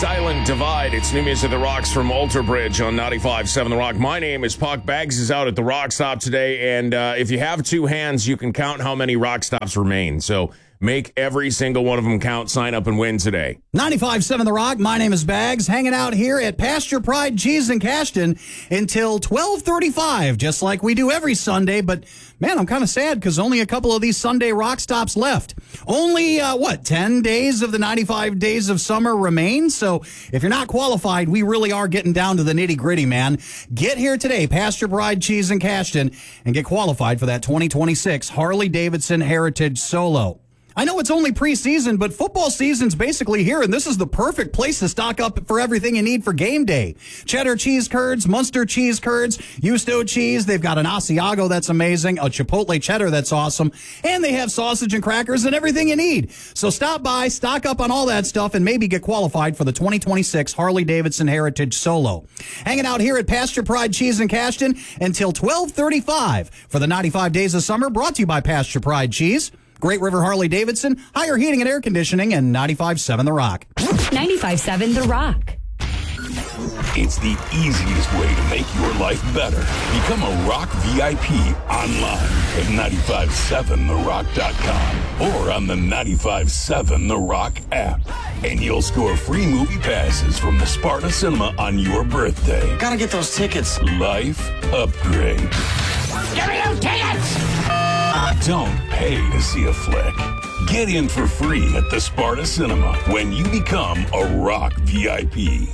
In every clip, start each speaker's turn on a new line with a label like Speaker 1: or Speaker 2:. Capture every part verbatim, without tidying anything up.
Speaker 1: Silent Divide. It's new music that rocks from Alter Bridge on ninety-five point seven The Rock. My name is Puck. Bags is out at the Rock Stop today, and uh, if you have two hands, you can count how many Rock Stops remain. So make every single one of them count. Sign up and win today.
Speaker 2: ninety-five point seven The Rock. My name is Bags, hanging out here at Pasture Pride Cheese in Cashton until twelve thirty-five, just like we do every Sunday. But, man, I'm kind of sad because only a couple of these Sunday Rock Stops left. Only, uh, what, ten days of the ninety-five days of summer remain? So if you're not qualified, we really are getting down to the nitty-gritty, man. Get here today, Pasture Pride Cheese in Cashton, and get qualified for that twenty twenty-six Harley-Davidson Heritage Solo. I know it's only preseason, but football season's basically here, and this is the perfect place to stock up for everything you need for game day. Cheddar cheese curds, Munster cheese curds, Yusto cheese. They've got an Asiago that's amazing, a Chipotle cheddar that's awesome, and they have sausage and crackers and everything you need. So stop by, stock up on all that stuff, and maybe get qualified for the twenty twenty-six Harley-Davidson Heritage Solo. Hanging out here at Pasture Pride Cheese in Cashton until twelve thirty-five for the ninety-five days of summer, brought to you by Pasture Pride Cheese, Great River Harley-Davidson, higher heating and air conditioning, and ninety-five point seven The Rock.
Speaker 3: ninety-five point seven The Rock.
Speaker 4: It's the easiest way to make your life better. Become a Rock V I P online at nine five seven the rock dot com or on the ninety-five point seven The Rock app. And you'll score free movie passes from the Sparta Cinema on your birthday.
Speaker 5: Gotta get those tickets.
Speaker 4: Life upgrade.
Speaker 5: Give me those tickets!
Speaker 4: Don't pay to see a flick. Get in for free at the Sparta Cinema when you become a Rock V I P.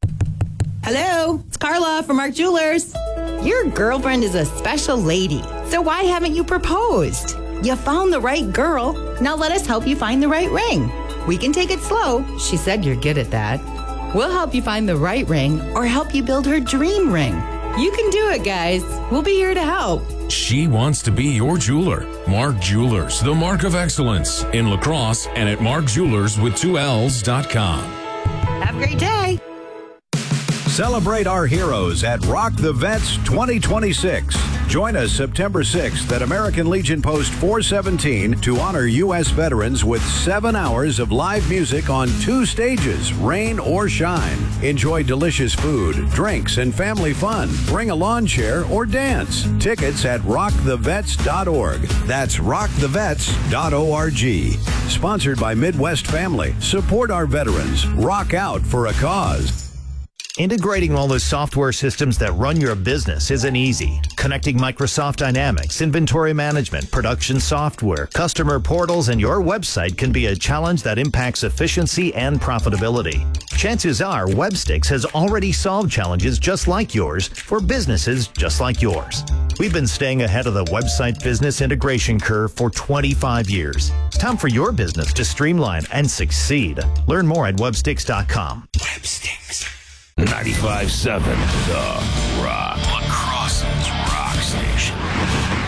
Speaker 6: Hello, it's Carla from Mark Jewelers. Your girlfriend is a special lady, so why haven't you proposed? You found the right girl. Now let us help you find the right ring. We can take it slow. She said you're good at that. We'll help you find the right ring or help you build her dream ring. You can do it, guys. We'll be here to help.
Speaker 7: She wants to be your jeweler. Mark Jewelers, the mark of excellence in La Crosse and at mark jewelers with two L's dot com.
Speaker 6: Have a great day.
Speaker 8: Celebrate our heroes at Rock the Vets twenty twenty-six. Join us September sixth at American Legion Post four seventeen to honor U S veterans with seven hours of live music on two stages, rain or shine. Enjoy delicious food, drinks, and family fun. Bring a lawn chair or dance. Tickets at rock the vets dot org. That's rock the vets dot org. Sponsored by Midwest Family. Support our veterans. Rock out for a cause.
Speaker 9: Integrating all the software systems that run your business isn't easy. Connecting Microsoft Dynamics, inventory management, production software, customer portals, and your website can be a challenge that impacts efficiency and profitability. Chances are Webstix has already solved challenges just like yours for businesses just like yours. We've been staying ahead of the website business integration curve for twenty-five years. It's time for your business to streamline and succeed. Learn more at webstix dot com.
Speaker 4: Webstix. ninety-five point seven The Rock. La Crosse's Rock Station.